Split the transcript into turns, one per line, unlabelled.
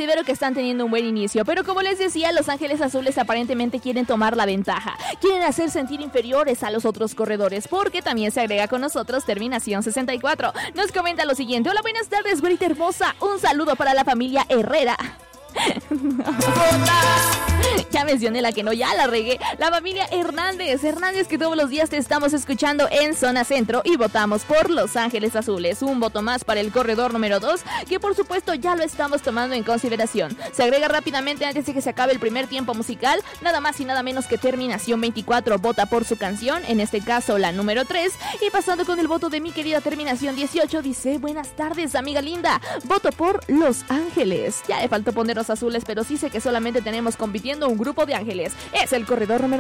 considero que están teniendo un buen inicio, pero como les decía, Los Ángeles Azules aparentemente quieren tomar la ventaja. Quieren hacer sentir inferiores a los otros corredores, porque también se agrega con nosotros Terminación 64. Nos comenta lo siguiente: hola, buenas tardes, güerita hermosa. Un saludo para la familia Herrera. Ya mencioné la que no, ya la regué. La familia Hernández, que todos los días te estamos escuchando en Zona Centro y votamos por Los Ángeles Azules. Un voto más para el corredor número 2, que por supuesto ya lo estamos tomando en consideración. Se agrega rápidamente antes de que se acabe el primer tiempo musical, nada más y nada menos que Terminación 24 vota por su canción, en este caso la número 3. Y pasando con el voto de mi querida Terminación 18, dice: buenas tardes, amiga linda, voto por Los Ángeles. Ya le faltó poner los azules, pero sí sé que solamente tenemos compitiendo un grupo de ángeles. Es el corredor número